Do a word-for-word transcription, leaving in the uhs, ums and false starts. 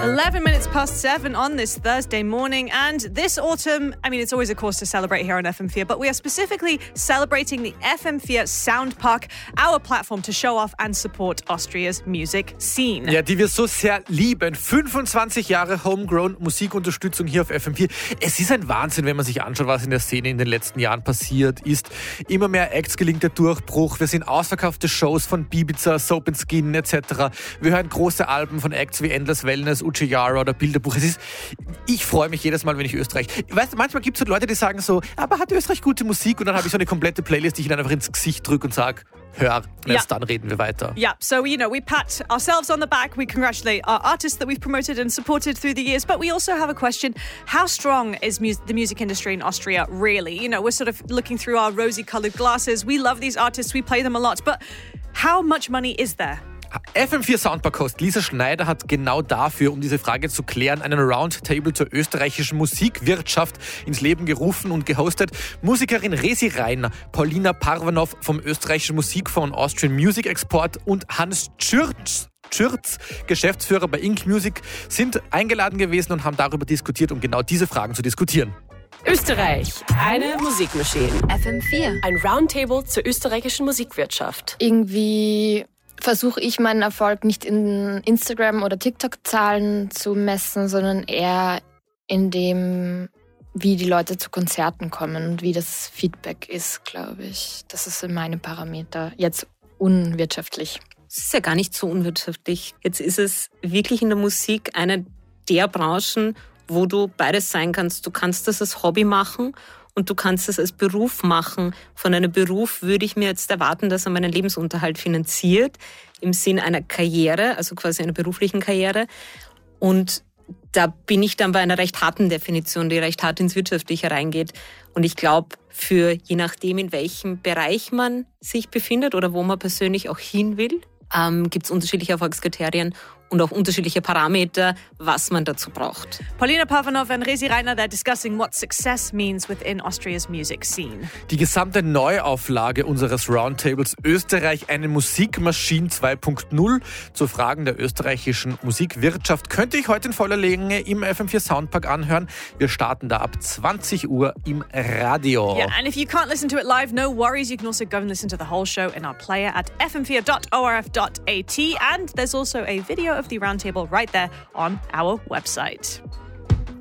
eleven minutes past seven on this Thursday morning, and this autumn, I mean, it's always a cause to celebrate here on F M four, but we are specifically celebrating the F M four Soundpark, our platform to show off and support Austria's music scene. Ja, die wir so sehr lieben. fünfundzwanzig Jahre Homegrown Musikunterstützung hier auf F M four. Es ist ein Wahnsinn, wenn man sich anschaut, was in der Szene in den letzten Jahren passiert ist. Immer mehr Acts gelingt der Durchbruch. Wir sehen ausverkaufte Shows von Bibiza, Soap and Skin et cetera. Wir hören große Alben von Acts wie Endless Wellness, Uchiara oder Bilderbuch. Es ist, ich freue mich jedes Mal, wenn ich Österreich... Weißt du, manchmal gibt es so Leute, die sagen so, aber hat Österreich gute Musik? Und dann habe ich so eine komplette Playlist, die ich ihnen einfach ins Gesicht drücke und sage, hör, und erst ja. dann reden wir weiter. Yeah, so, you know, we pat ourselves on the back, we congratulate our artists that we've promoted and supported through the years, but we also have a question. How strong is mu- the music industry in Austria, really? You know, we're sort of looking through our rosy-coloured glasses. We love these artists, we play them a lot, but how much money is there? F M four Soundpark-Host Lisa Schneider hat genau dafür, um diese Frage zu klären, einen Roundtable zur österreichischen Musikwirtschaft ins Leben gerufen und gehostet. Musikerin Resi Reiner, Paulina Parvanov vom österreichischen Musikfonds Austrian Music Export und Hans Tschürz, Tschürz, Geschäftsführer bei Ink Music, sind eingeladen gewesen und haben darüber diskutiert, um genau diese Fragen zu diskutieren. Österreich, eine Musikmaschine. F M four. Ein Roundtable zur österreichischen Musikwirtschaft. Irgendwie versuche ich meinen Erfolg nicht in Instagram- oder TikTok-Zahlen zu messen, sondern eher in dem, wie die Leute zu Konzerten kommen und wie das Feedback ist, glaube ich. Das sind meine Parameter. Jetzt unwirtschaftlich. Es ist ja gar nicht so unwirtschaftlich. Jetzt ist es wirklich in der Musik eine der Branchen, wo du beides sein kannst. Du kannst das als Hobby machen und du kannst es als Beruf machen. Von einem Beruf würde ich mir jetzt erwarten, dass er meinen Lebensunterhalt finanziert, im Sinn einer Karriere, also quasi einer beruflichen Karriere. Und da bin ich dann bei einer recht harten Definition, die recht hart ins Wirtschaftliche reingeht. Und ich glaube, für je nachdem, in welchem Bereich man sich befindet oder wo man persönlich auch hin will, ähm, gibt es unterschiedliche Erfolgskriterien und auch unterschiedliche Parameter, was man dazu braucht. Paulina Parvanov and Resi Reiner, they're discussing what success means within Austria's music scene. Die gesamte Neuauflage unseres Roundtables Österreich, eine Musikmaschine zwei Punkt null zu Fragen der österreichischen Musikwirtschaft könnte ich heute in voller Länge im F M four Soundpark anhören. Wir starten da ab zwanzig Uhr im Radio. Yeah, and if you can't listen to it live, no worries. You can also go and listen to the whole show in our player at f m four dot o r f dot a t, and there's also a video of the roundtable right there on our website.